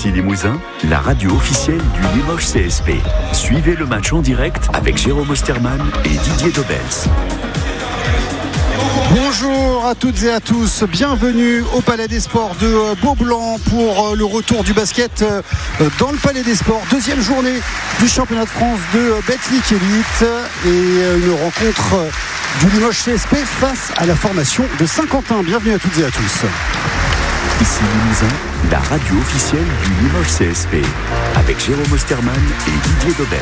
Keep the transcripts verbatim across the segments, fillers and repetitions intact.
Ici Limousin, la radio officielle du Limoges C S P. Suivez le match en direct avec Jérôme Osterman et Didier Dobels. Bonjour à toutes et à tous, bienvenue au Palais des Sports de Beaublanc pour le retour du basket dans le Palais des Sports. Deuxième journée du championnat de France de Betclic Elite et une rencontre du Limoges C S P face à la formation de Saint-Quentin. Bienvenue à toutes et à tous. Ici Limousin, la radio officielle du Limoges C S P avec Jérôme Osterman et Didier Dobels.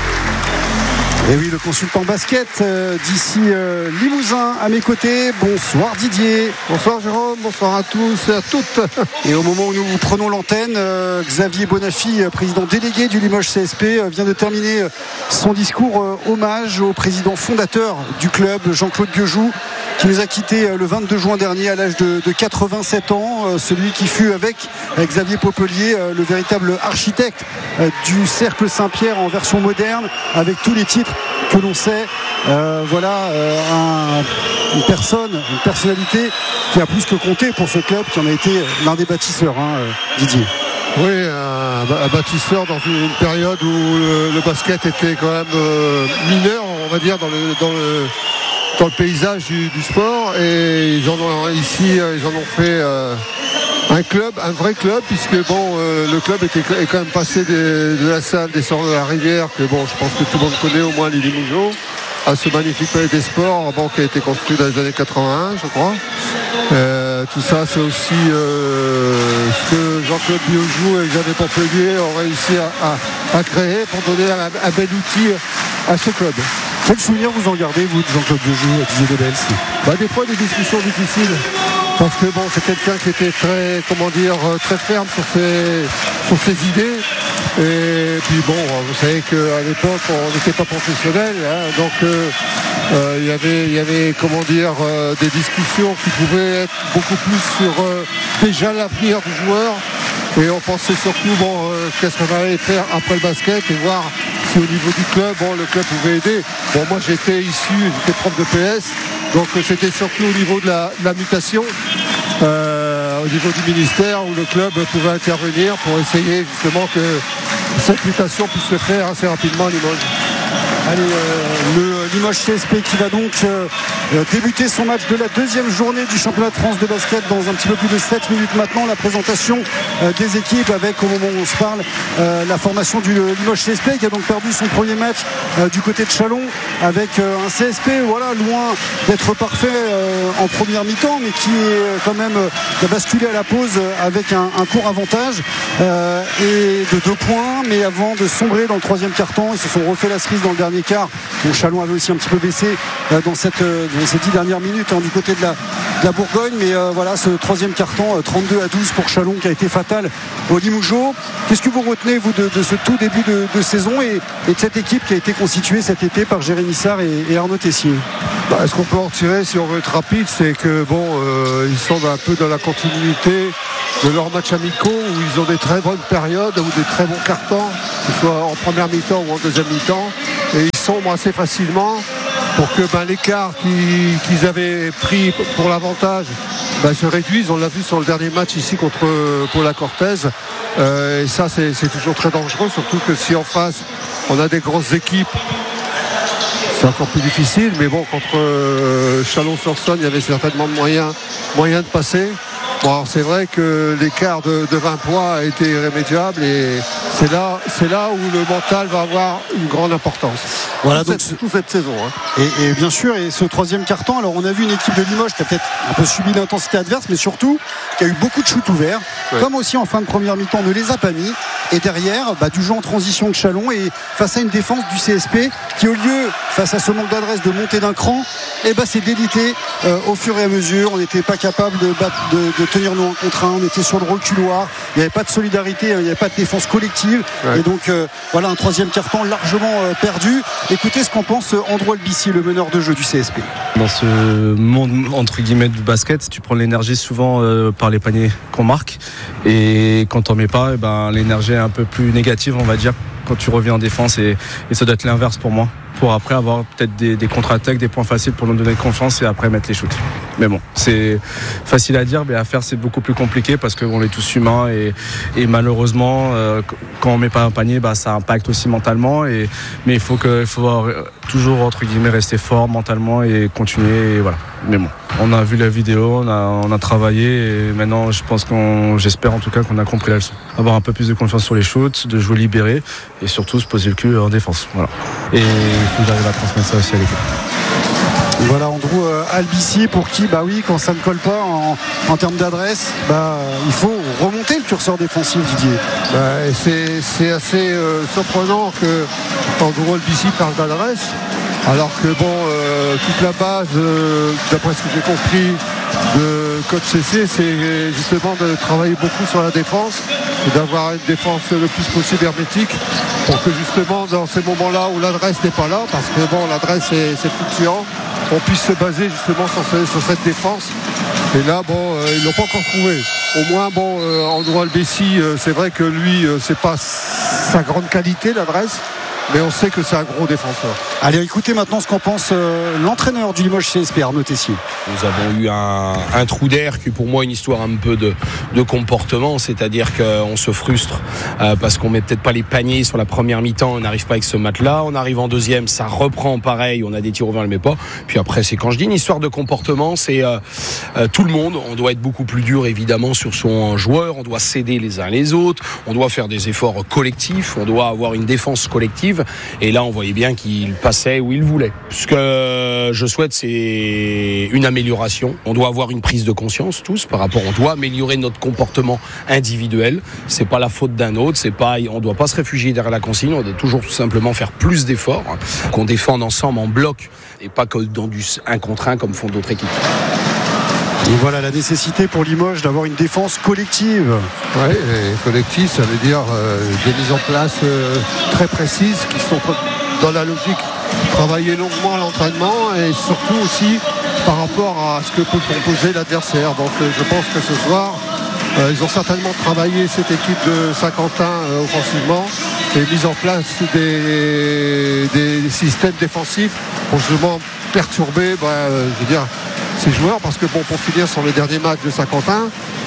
Et oui, le consultant basket euh, d'ici euh, Limousin à mes côtés. Bonsoir Didier. Bonsoir Jérôme, bonsoir à tous et à toutes. Et au moment où nous prenons l'antenne, euh, Xavier Bonafy, président délégué du Limoges C S P, euh, vient de terminer son discours euh, hommage au président fondateur du club, Jean-Claude Gueujou, qui nous a quittés euh, le vingt-deux juin dernier à l'âge de, de quatre-vingt-sept ans. Euh, celui qui fut avec euh, Xavier Popelier, euh, le véritable architecte euh, du Cercle Saint-Pierre en version moderne, avec tous les titres que l'on sait. Euh, voilà euh, un, une personne, une personnalité qui a plus que compté pour ce club, qui en a été l'un des bâtisseurs, hein, Didier. Oui, un, un bâtisseur dans une période où le, le basket était quand même euh, mineur, on va dire, dans le, dans le, dans le paysage du, du sport. Et ils en ont ici, ils en ont fait euh, un club, un vrai club, puisque bon, euh, le club était est quand même passé de, de la salle des Sorts de la Rivière, que bon, je pense que tout le monde connaît, au moins les Limougeaux, à ce magnifique palais des sports, bon, qui a été construit dans les années quatre-vingt-un, je crois. Euh, tout ça, c'est aussi euh, ce que Jean-Claude Gueujou et Xavier Popelier ont réussi à, à, à créer pour donner un, un bel outil à ce club. Quel souvenir vous en gardez, vous, de Jean-Claude Gueujou et Didier Dobels? Bah, des fois, des discussions difficiles. Parce que bon, c'est quelqu'un qui était très, comment dire, très ferme sur ses, sur ses idées. Et puis bon, vous savez qu'à l'époque, on n'était pas professionnels, hein, donc euh, euh, il y avait, il y avait, comment dire, euh, des discussions qui pouvaient être beaucoup plus sur euh, déjà l'avenir du joueur. Et on pensait surtout, bon, euh, qu'est-ce qu'on allait faire après le basket et voir si au niveau du club, bon, le club pouvait aider. Bon, moi j'étais issu, j'étais prof de P S. Donc c'était surtout au niveau de la, de la mutation, euh, au niveau du ministère, où le club pouvait intervenir pour essayer justement que cette mutation puisse se faire assez rapidement à Limoges. Allez, euh, le Limoges C S P qui va donc euh, débuter son match de la deuxième journée du championnat de France de basket dans un petit peu plus de sept minutes maintenant. La présentation euh, des équipes avec, au moment où on se parle, euh, la formation du Limoges C S P qui a donc perdu son premier match euh, du côté de Châlons avec euh, un C S P voilà, loin d'être parfait euh, en première mi-temps, mais qui est quand même euh, qui a basculé à la pause avec un, un court avantage euh, et de deux points, mais avant de sombrer dans le troisième quart-temps, ils se sont refait la cerise dans le dernier quart. Bon, Châlons avait aussi un petit peu baissé euh, dans, cette, euh, dans ces dix dernières minutes hein, du côté de la, de la Bourgogne, mais euh, voilà ce troisième carton euh, trente-deux à douze pour Châlons qui a été fatal au Limougeaux. Qu'est-ce que vous retenez vous de, de ce tout début de, de saison et, et de cette équipe qui a été constituée cet été par Jérémy Sarr et, et Arnaud Tessier? Bah, ce qu'on peut en tirer, si on veut être rapide, c'est que bon, euh, ils sont un peu dans la continuité de leurs matchs amicaux où ils ont des très bonnes périodes ou des très bons cartons, que ce soit en première mi-temps ou en deuxième mi-temps. Et ils sombrent assez facilement pour que ben, l'écart qu'ils, qu'ils avaient pris pour l'avantage ben, se réduise. On l'a vu sur le dernier match ici contre Paula Cortez. Euh, et ça, c'est, c'est toujours très dangereux, surtout que si en face, on a des grosses équipes, c'est encore plus difficile. Mais bon, contre euh, Chalon-sur-Saône, il y avait certainement moyen, moyen de passer. Bon, alors c'est vrai que l'écart de, de vingt points a été irrémédiable et c'est là, c'est là où le mental va avoir une grande importance. Voilà, toute, donc cette, toute cette saison. Hein. Et, et bien sûr, et ce troisième carton, alors on a vu une équipe de Limoges qui a peut-être un peu subi l'intensité adverse, mais surtout qui a eu beaucoup de shoots ouverts, ouais. Comme aussi en fin de première mi-temps, ne les a pas mis. Et derrière, bah, du jeu en transition de Châlons et face à une défense du C S P qui, au lieu, face à ce manque d'adresse, de monter d'un cran, et bah, s'est délité euh, au fur et à mesure. On n'était pas capable de, de, de tenir nous un contre un, on était sur le reculoir, il n'y avait pas de solidarité, il n'y avait pas de défense collective. Ouais. Et donc euh, voilà un troisième carton largement euh, perdu. Écoutez ce qu'en pense Andrew Albici, le meneur de jeu du C S P. Dans ce monde entre guillemets du basket, tu prends l'énergie souvent euh, par les paniers qu'on marque, et quand t'en mets pas, et ben, l'énergie est un peu plus négative, on va dire, quand tu reviens en défense, et, et ça doit être l'inverse pour moi, pour après avoir peut-être des, des contre-attaques, des points faciles pour nous donner confiance et après mettre les shoots. Mais bon, c'est facile à dire, mais à faire c'est beaucoup plus compliqué parce qu'on est tous humains et, et malheureusement euh, quand on met pas un panier, bah, ça impacte aussi mentalement. Et, mais il faut, que, il faut toujours entre guillemets rester fort mentalement et continuer. Et voilà. Mais bon, on a vu la vidéo, on a, on a travaillé et maintenant je pense qu'on, j'espère en tout cas qu'on a compris la leçon. Avoir un peu plus de confiance sur les shoots, de jouer libéré et surtout se poser le cul en défense. Voilà. Et il faut que j'arrive à transmettre ça aussi à l'équipe. Voilà Andrew euh, Albici pour qui, bah oui, quand ça ne colle pas en, en termes d'adresse, bah, il faut remonter le curseur défensif, Didier. Bah, c'est, c'est assez euh, surprenant que Andrew Albici parle d'adresse, alors que bon, euh, toute la base, euh, d'après ce que j'ai compris de coach C C, c'est justement de travailler beaucoup sur la défense et d'avoir une défense le plus possible hermétique pour que justement dans ces moments-là où l'adresse n'est pas là, parce que bon, l'adresse c'est, c'est fluctuant, on puisse se baser justement sur, ce, sur cette défense. Et là, bon, euh, ils l'ont pas encore trouvé. Au moins, bon, euh, Andrew Albici, euh, c'est vrai que lui, euh, c'est pas sa grande qualité, l'adresse. Mais on sait que c'est un gros défenseur. Allez, écoutez maintenant ce qu'en pense euh, l'entraîneur du Limoges C S P, Arnaud Tessier. Nous avons eu un, un trou d'air qui est pour moi une histoire un peu de, de comportement, c'est-à-dire qu'on se frustre euh, parce qu'on met peut-être pas les paniers sur la première mi-temps, on n'arrive pas avec ce match-là, on arrive en deuxième, ça reprend pareil, on a des tirs au vert, on ne le met pas. Puis après, c'est quand je dis une histoire de comportement, c'est euh, euh, tout le monde, on doit être beaucoup plus dur évidemment sur son joueur, on doit s'aider les uns les autres, on doit faire des efforts collectifs, on doit avoir une défense collective. Et là, on voyait bien qu'il passait où il voulait. Ce que je souhaite, c'est une amélioration. On doit avoir une prise de conscience tous par rapport. On doit améliorer notre comportement individuel. C'est pas la faute d'un autre. C'est pas. On doit pas se réfugier derrière la consigne. On doit toujours tout simplement faire plus d'efforts, qu'on défende ensemble en bloc et pas que dans du un contre un comme font d'autres équipes. Et voilà la nécessité pour Limoges d'avoir une défense collective. Oui, collective, ça veut dire euh, des mises en place euh, très précises qui sont dans la logique. Travailler longuement à l'entraînement et surtout aussi par rapport à ce que peut proposer l'adversaire. Donc euh, je pense que ce soir, euh, ils ont certainement travaillé cette équipe de Saint-Quentin euh, offensivement et mis en place des, des systèmes défensifs pour justement perturber, bah, euh, je veux dire, ces joueurs, parce que bon, pour finir sur le dernier match de Saint-Quentin,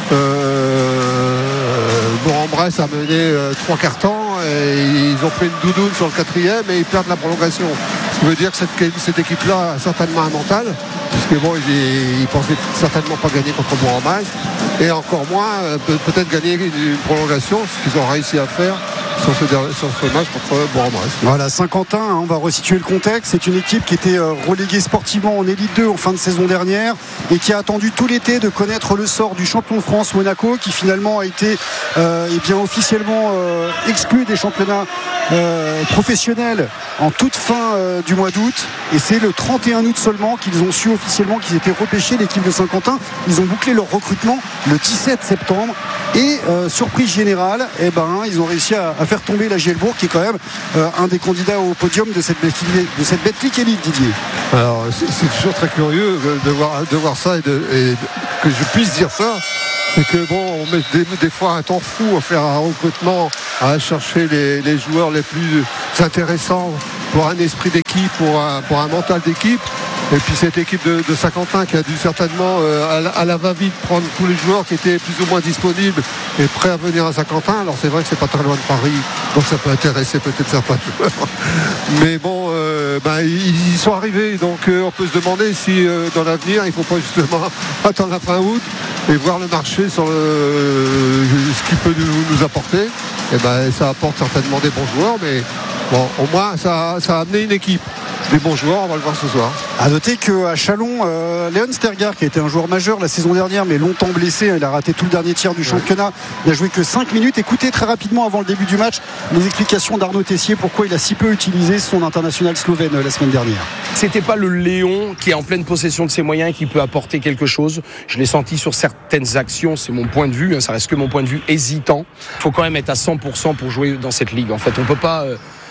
euh, Bourg-en-Bresse a mené euh, trois cartons et ils ont pris une doudoune sur le quatrième et ils perdent la prolongation. Ce qui veut dire que cette, cette équipe-là a certainement un mental, puisque bon, ils, ils pensaient certainement pas gagner contre Bourg-en-Bresse et encore moins euh, peut-être gagner une prolongation, ce qu'ils ont réussi à faire sur ce, sur ce match contre Bourg-en-Bresse. Voilà, Saint-Quentin, hein, on va resituer le contexte. C'est une équipe qui était euh, reléguée sportivement en Élite deux en fin de saison dernière et qui a attendu tout l'été de connaître le sort du champion de France Monaco, qui finalement a été euh, eh bien, officiellement euh, exclu des championnats euh, professionnels en toute fin euh, du mois d'août. Et c'est le trente et un août seulement qu'ils ont su officiellement qu'ils étaient repêchés, l'équipe de Saint-Quentin. Ils ont bouclé leur recrutement le dix-sept septembre. Et euh, surprise générale, eh ben, ils ont réussi à, à faire tomber la Gielbourg, qui est quand même euh, un des candidats au podium de cette de cette Betclic Elite, Didier. Alors c'est, c'est toujours très curieux de, de, voir, de voir ça et, de, et que je puisse dire ça. C'est que bon, on met des, des fois un temps fou à faire un recrutement, à chercher les, les joueurs les plus intéressants pour un esprit d'équipe, pour un, pour un mental d'équipe. Et puis cette équipe de, de Saint-Quentin qui a dû certainement euh, à, la, à la va-vite prendre tous les joueurs qui étaient plus ou moins disponibles et prêts à venir à Saint-Quentin. Alors c'est vrai que c'est pas très loin de Paris, donc ça peut intéresser peut-être certains joueurs. Mais bon, euh, ben, ils y sont arrivés, donc euh, on peut se demander si euh, dans l'avenir il ne faut pas justement attendre la fin août et voir le marché sur le, euh, ce qu'il peut nous, nous apporter. Et ben ça apporte certainement des bons joueurs, mais bon, au moins ça, ça a amené une équipe. Des bons joueurs, on va le voir ce soir. À noter qu'à Chalon, euh, Léon Stergaard, qui a été un joueur majeur la saison dernière, mais longtemps blessé, il a raté tout le dernier tiers du championnat, il n'a joué que cinq minutes. Écoutez très rapidement avant le début du match les explications d'Arnaud Tessier, pourquoi il a si peu utilisé son international slovène la semaine dernière. C'était pas le Léon qui est en pleine possession de ses moyens et qui peut apporter quelque chose. Je l'ai senti sur certaines actions, c'est mon point de vue, hein, ça reste que mon point de vue hésitant. Il faut quand même être à cent pour cent pour jouer dans cette ligue. En fait, on peut pas... Euh,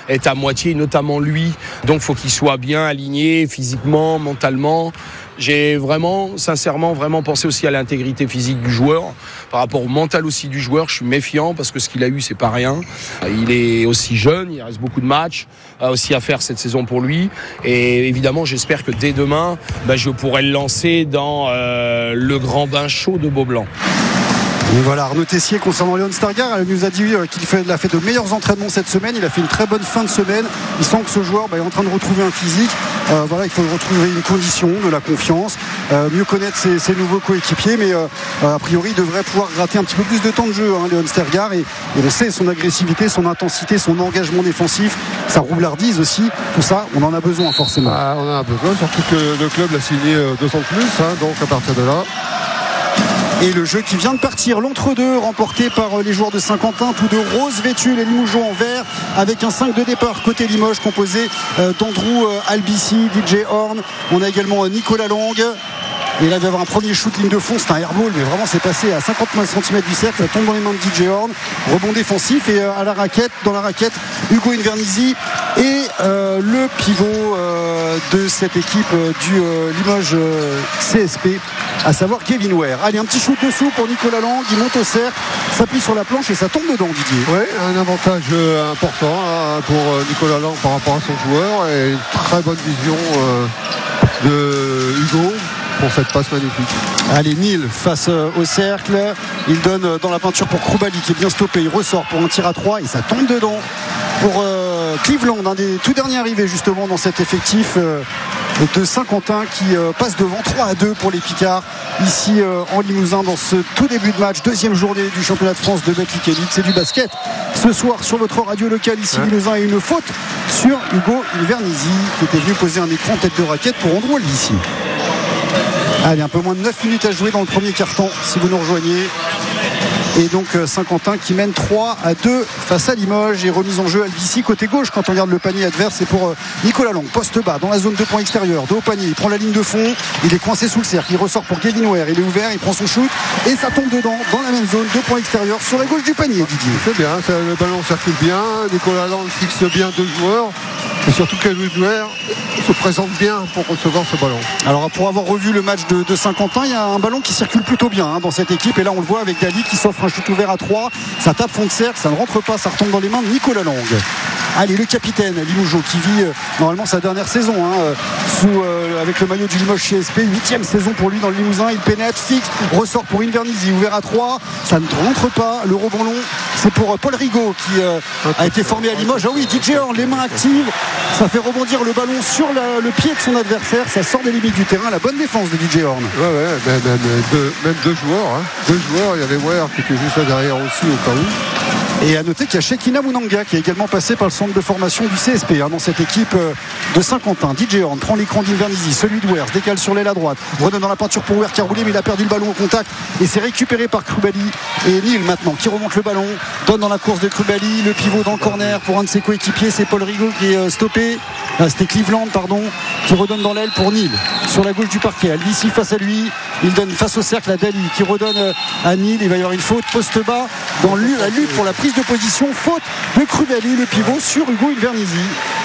est à moitié, notamment lui. Donc, il faut qu'il soit bien aligné physiquement, mentalement. J'ai vraiment, sincèrement, vraiment pensé aussi à l'intégrité physique du joueur, par rapport au mental aussi du joueur. Je suis méfiant parce que ce qu'il a eu, c'est pas rien. Il est aussi jeune, il reste beaucoup de matchs aussi à faire cette saison pour lui. Et évidemment, j'espère que dès demain, bah, je pourrai le lancer dans euh, le grand bain chaud de Beaublanc. Et voilà, Arnaud Tessier concernant Léon Stargard, il nous a dit qu'il fait, a fait de meilleurs entraînements cette semaine. Il a fait une très bonne fin de semaine. Il sent que ce joueur bah, est en train de retrouver un physique. Euh, voilà, il faut retrouver une condition, de la confiance, euh, mieux connaître ses, ses nouveaux coéquipiers. Mais euh, a priori, il devrait pouvoir gratter un petit peu plus de temps de jeu, hein, Léon Stargard. Et, et on sait son agressivité, son intensité, son engagement défensif, sa roublardise aussi. Tout ça, on en a besoin forcément. Ah, on en a besoin, surtout que le club l'a signé deux ans de plus. Hein, donc à partir de là. Et le jeu qui vient de partir, l'entre-deux remporté par les joueurs de Saint-Quentin, tous deux roses vêtus, les Limougeaux en vert, avec un cinq de départ côté Limoges composé d'Andrew Albici, D J Horn. On a également Nicolas Lang. Et là, il va y avoir un premier shoot ligne de fond, c'est un airball, mais vraiment c'est passé à cinquante centimètres du cercle, ça tombe dans les mains de D J Horn. Rebond défensif et à la raquette, dans la raquette, Hugo Invernizzi et euh, le pivot euh, de cette équipe euh, du euh, Limoges euh, C S P, à savoir Kevin Ware. Allez, un petit shoot dessous pour Nicolas Lang, il monte au cercle, s'appuie sur la planche et ça tombe dedans, Didier. Oui, un avantage euh, important hein, pour euh, Nicolas Lang par rapport à son joueur et une très bonne vision euh, de Hugo pour cette passe magnifique. Allez, Neal face au cercle, il donne dans la peinture pour Kroumbali qui est bien stoppé, il ressort pour un tir à trois et ça tombe dedans pour euh, Cleveland, un des tout derniers arrivés justement dans cet effectif euh, de Saint-Quentin qui euh, passe devant trois à deux pour les Picards ici euh, en Limousin dans ce tout début de match, deuxième journée du championnat de France de Betclic Elite. C'est du basket ce soir sur votre radio locale ici ouais. Limousin, et une faute sur Hugo Invernizzi qui était venu poser un écran tête de raquette pour Andrew Albici. Allez, un peu moins de neuf minutes à jouer dans le premier quart-temps si vous nous rejoignez. Et donc Saint-Quentin qui mène trois à deux face à Limoges, et remise en jeu Albici côté gauche quand on regarde le panier adverse. C'est pour Nicolas Lang, poste bas dans la zone deux points extérieur, de haut panier, il prend la ligne de fond, il est coincé sous le cercle, il ressort pour Kevin Ware, il est ouvert, il prend son shoot et ça tombe dedans dans la même zone, deux points extérieur sur la gauche du panier. Didier, c'est bien, ça, le ballon circule bien, Nicolas Lang fixe bien deux joueurs et surtout Kevin Ware se présente bien pour recevoir ce ballon. Alors pour avoir revu le match de, de Saint-Quentin, il y a un ballon qui circule plutôt bien hein, dans cette équipe, et là on le voit avec Dali qui s'offre un shoot ouvert à trois, ça tape fond de cercle, ça ne rentre pas, ça retombe dans les mains de Nicolas Lang. Allez, le capitaine Limougeau qui vit euh, normalement sa dernière saison hein, euh, sous, euh, avec le maillot du Limoges C S P, huitième saison pour lui dans le Limousin, il pénètre, fixe, ressort pour Invernizzi, ouvert à trois, ça ne rentre pas, le rebond long c'est pour euh, Paul Rigaud qui euh, a été formé à Limoges. Ah oui, D J Horn, les mains actives, ça fait rebondir le ballon sur la, le pied de son adversaire, ça sort des limites du terrain, la bonne défense de D J Horn. Ouais, ouais, même, même, deux, même deux joueurs, hein. deux joueurs, il y avait Ware qui était juste là derrière aussi au cas où. Et à noter qu'il y a Shekina Mounanga qui est également passé par le centre de formation du C S P hein, dans cette équipe de Saint-Quentin. D J Horn prend l'écran d'Invernizzi, celui de Ware, décale sur l'aile à droite, redonne dans la peinture pour Ware qui a roulé, mais il a perdu le ballon au contact et c'est récupéré par Kroumbali. Et Neal maintenant qui remonte le ballon, donne dans la course de Kroumbali, le pivot dans le corner pour un de ses coéquipiers, c'est Paul Rigaud qui est stoppé. Ah, c'était Cleveland pardon qui redonne dans l'aile pour Neal sur la gauche du parquet. Albici face à lui, il donne face au cercle à Dali qui redonne à Neal, il va y avoir une faute poste bas dans la lutte pour la prise de position, faute de Kroumbali, le pivot sur Hugo Invernizzi.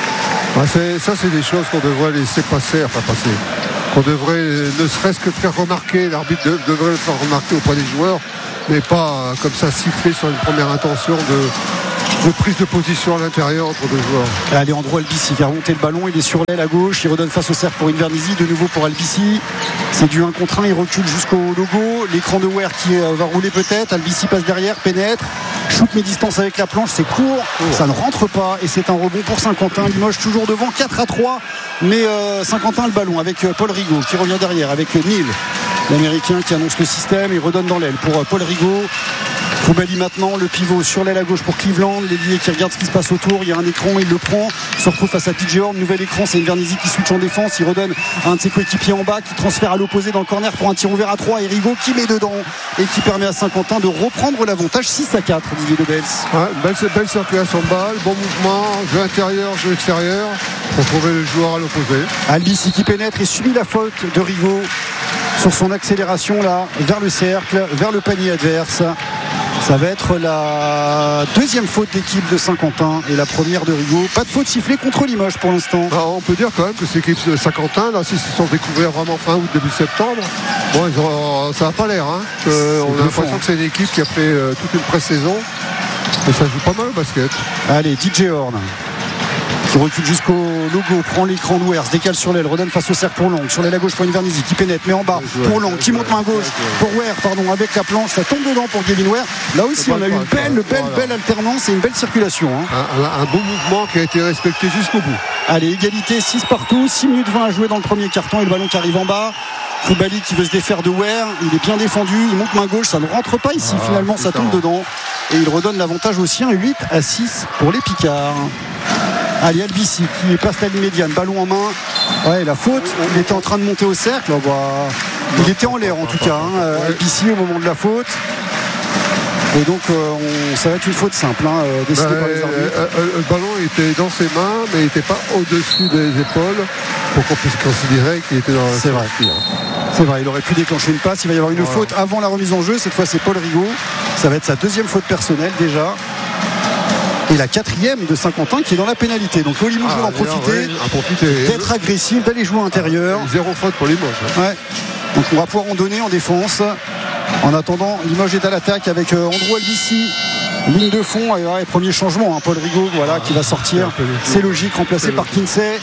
Ah, c'est, ça c'est des choses qu'on devrait laisser passer, enfin passer, qu'on devrait ne serait-ce que faire remarquer, l'arbitre de, devrait le faire remarquer auprès des joueurs, mais pas euh, comme ça siffler sur une première intention de de prise de position à l'intérieur entre deux joueurs. Allez, Andrew Albici qui a remonté le ballon, il est sur l'aile à gauche, il redonne face au cercle pour Invernizzi, de nouveau pour Albici, c'est du un contre un, il recule jusqu'au logo, l'écran de Ware qui va rouler peut-être, Albici passe derrière, pénètre, shoot mi-distance avec la planche, c'est court, oh. ça ne rentre pas et c'est un rebond pour Saint-Quentin. Limoges toujours devant quatre à trois, mais euh, Saint-Quentin le ballon avec euh, Paul Rigaud qui revient derrière avec Neal, l'américain qui annonce le système, il redonne dans l'aile pour euh, Paul Rigaud. Kroumbali maintenant, le pivot sur l'aile à gauche pour Cleveland, l'ailier qui regarde ce qui se passe autour, il y a un écran, il le prend, il se retrouve face à D J Horn, nouvel écran, c'est Invernizzi qui switch en défense, il redonne à un de ses coéquipiers en bas qui transfère à l'opposé dans le corner pour un tir ouvert à trois, et Rigaud qui met dedans et qui permet à Saint-Quentin de reprendre l'avantage six à quatre. Didier Dobels. Ouais, belle, belle circulation de balle, bon mouvement, jeu intérieur, jeu extérieur pour trouver le joueur à l'opposé. Albici qui pénètre et subit la faute de Rigaud sur son accélération là vers le cercle, vers le panier adverse. Ça va être la deuxième faute d'équipe de Saint-Quentin et la première de Rigaud. Pas de faute sifflée contre Limoges pour l'instant. Ah, on peut dire quand même que cette équipe de Saint-Quentin, là, s'ils se sont découverts vraiment fin août, début septembre, bon, ils ont, ça n'a pas l'air. Hein. Euh, on a l'impression que c'est une équipe qui a fait euh, toute une pré-saison. Et ça joue pas mal au basket. Allez, D J Horn qui recule jusqu'au logo, prend l'écran d'Ouers, décale sur l'aile, redonne face au cercle pour Lang, sur l'aile à gauche pour Invernizzi qui pénètre, mais en bas pour Lang, qui monte main gauche pour Ware, pardon, avec la planche, ça tombe dedans pour Gavin Ware. Là aussi on a eu une belle, belle, belle alternance et une belle circulation. Hein. Un, un, un beau mouvement qui a été respecté jusqu'au bout. Allez, égalité, six partout, six minutes vingt à jouer dans le premier carton et le ballon qui arrive en bas. Koubali qui veut se défaire de Ware, il est bien défendu, il monte main gauche, ça ne rentre pas ici, ah, finalement ça tombe dedans et il redonne l'avantage aux siens, huit à six pour les Picards. Allez, Albici qui passe la ligne médiane, ballon en main. Ouais, la faute, il était en train de monter au cercle. Oh, bah, il était en l'air en tout cas, hein, Albici au moment de la faute. Et donc euh, on, ça va être une faute simple, hein, décidée bah, par les arbitres. Euh, euh, le ballon était dans ses mains, mais il n'était pas au-dessus des épaules pour qu'on puisse considérer qu'il était dans la. C'est vrai. C'est vrai, il aurait pu déclencher une passe. Il va y avoir une voilà. faute avant la remise en jeu. Cette fois, c'est Paul Rigaud. Ça va être sa deuxième faute personnelle déjà. Et la quatrième de Saint-Quentin qui est dans la pénalité. Donc Limoges ah, en profiter, ouais, d'être agressif, d'aller jouer à l'intérieur. Zéro faute pour Limoges. Ouais. Ouais. Donc on va pouvoir en donner en défense. En attendant, Limoges est à l'attaque avec euh, Andrew Albici. Ligne de fond, et ouais, premier changement, hein, Paul Rigaud voilà, ah, qui va sortir. C'est logique, remplacé par Kinsey.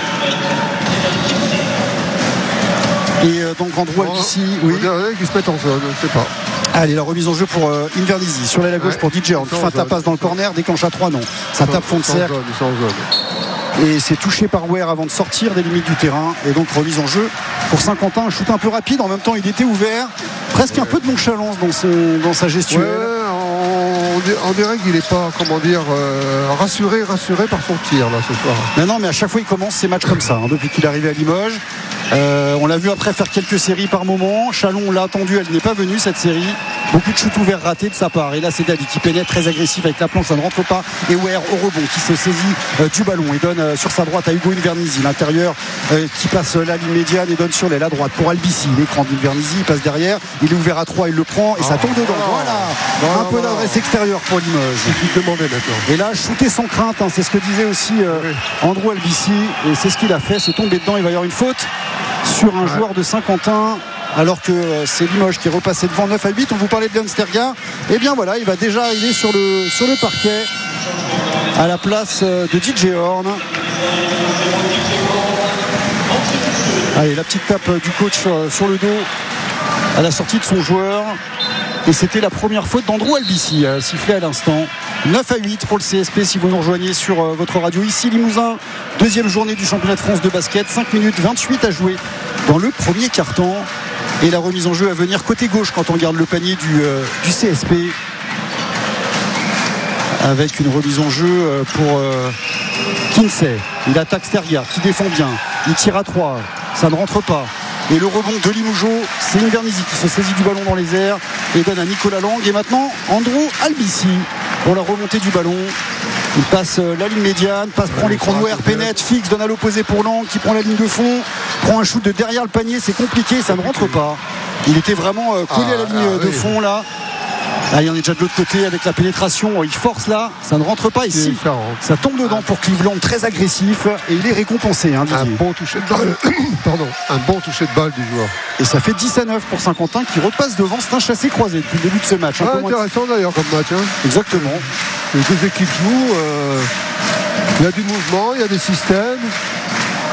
Et euh, donc Andrew Albici, oui. Qui se met en zone, je sais pas. Allez, la remise en jeu pour euh, Invernizzi. Sur l'aile à gauche ouais, pour D J Horn. Fin ta passe dans le corner, déclenche à trois, non. Ça tape fond de cercle. Et c'est touché par Ware avant de sortir des limites du terrain. Et donc remise en jeu pour Saint-Quentin. Un shoot un peu rapide. En même temps, il était ouvert. Presque ouais. un peu de nonchalance dans, son, dans sa gestuelle. Ouais, on, on dirait qu'il n'est pas, comment dire, euh, rassuré, rassuré par son tir là ce soir. Mais non, mais à chaque fois, il commence ses matchs comme ça. Hein, depuis qu'il est arrivé à Limoges. Euh, on l'a vu après faire quelques séries par moment. Chalon, on l'a attendu, elle n'est pas venue cette série. Beaucoup de shoots ouverts ratés de sa part. Et là, c'est Dali qui pénètre très agressif avec la planche, ça ne rentre pas. Et Ware au rebond qui se saisit euh, du ballon et donne euh, sur sa droite à Hugo Invernizzi. L'intérieur euh, qui passe euh, la ligne médiane et donne sur l'aile à droite pour Albici. L'écran d'Invernizzi, il passe derrière. Il est ouvert à trois, il le prend et oh, ça tombe dedans. Oh, voilà, oh, un oh, peu d'adresse extérieure pour Limoges. Il demandait maintenant. Et là, shooter sans crainte, hein, c'est ce que disait aussi euh, oui. Andrew Albici. Et c'est ce qu'il a fait. C'est tombé dedans. Il va y avoir une faute sur un ouais. joueur de Saint-Quentin alors que euh, c'est Limoges qui est repassé devant neuf à huit. On vous parlait de Leon Sterga. Et bien voilà, il va déjà arriver sur le, sur le parquet à la place euh, de D J Horn. Allez, la petite tape euh, du coach euh, sur le dos à la sortie de son joueur. Et c'était la première faute d'Andrew Albici, euh, sifflé à l'instant. neuf à huit pour le C S P si vous nous rejoignez sur euh, votre radio. Ici Limousin, deuxième journée du championnat de France de basket. cinq minutes vingt-huit à jouer dans le premier quart-temps. Et la remise en jeu à venir côté gauche quand on regarde le panier du, euh, du C S P. Avec une remise en jeu euh, pour euh, Kinsey. Il attaque Sterga qui défend bien. Il tire à trois. Ça ne rentre pas. Et le rebond de Limoujo, c'est Invernizzi qui se saisit du ballon dans les airs et donne à Nicolas Lang. Et maintenant, Andrew Albici pour la remontée du ballon. Il passe la ligne médiane, passe, prend l'écran noir, pénètre, fixe, donne à l'opposé pour Lang qui prend la ligne de fond, prend un shoot de derrière le panier, c'est compliqué, ça ne rentre pas. Il était vraiment collé ah, à la ligne ah, de oui. fond là. Ah, il en est déjà de l'autre côté avec la pénétration, il force là, ça ne rentre pas ici. Ça tombe dedans pour Cleveland, très agressif et il est récompensé. Hein, un bon toucher de balle, pardon, un bon toucher de balle du joueur. Et ça fait dix à neuf pour Saint-Quentin qui repasse devant. C'est un chassé croisé depuis le début de ce match. Ah, intéressant d'ailleurs comme match. Hein. Exactement. Les deux équipes jouent. Euh, il y a du mouvement, il y a des systèmes.